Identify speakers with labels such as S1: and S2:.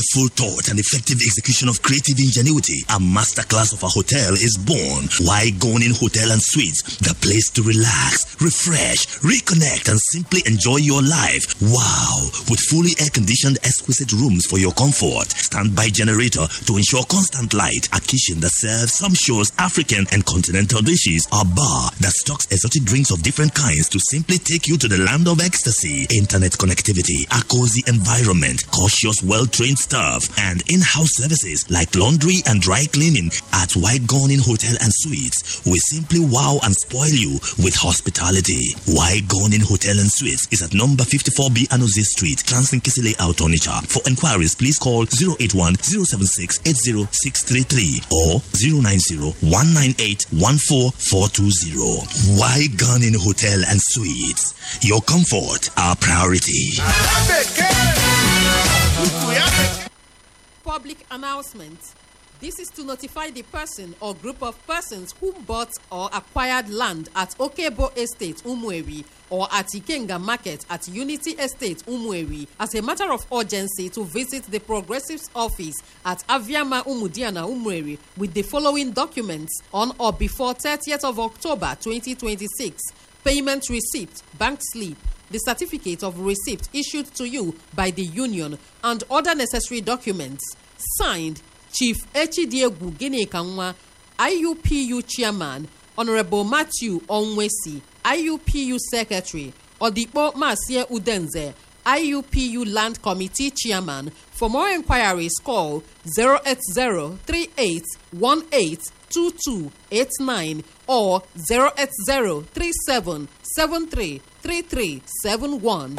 S1: Full thought and effective execution of creative ingenuity, a masterclass of a hotel is born. Why Gonin Hotel and Suites, the place to relax, refresh, reconnect, and simply enjoy your life. Wow! With fully air-conditioned, exquisite rooms for your comfort, standby generator to ensure constant light, a kitchen that serves sumptuous African and continental dishes, a bar that stocks exotic drinks of different kinds to simply take you to the land of ecstasy, internet connectivity, a cozy environment, cautious, well-trained staff, and in-house services like laundry and dry cleaning. At White Gonin Hotel and Suites, we simply wow and spoil you with hospitality. White Gonin Hotel and Suites is at number 54B Anozie Street, Transinkisi Layout, Onitsha. For inquiries, please call 081-076-80633 or 090-198-14420. White Gonin Hotel and Suites. Your comfort, our priority.
S2: Public announcement. This is to notify the person or group of persons who bought or acquired land at Okebo Estate, Umueri, or at Ikenga Market at Unity Estate, Umueri, as a matter of urgency to visit the Progressives office at Aviama Umudiana, Umueri, with the following documents on or before 30th of October 2026. Payment receipt, bank slip, the certificate of receipt issued to you by the union, and other necessary documents. Signed, Chief Echidiegu Ginekanwa, IUPU Chairman, Honorable Matthew Onwesi, IUPU Secretary, Odipo Masie Udenze, IUPU Land Committee Chairman. For more inquiries, call 08038182289 or 08037733371.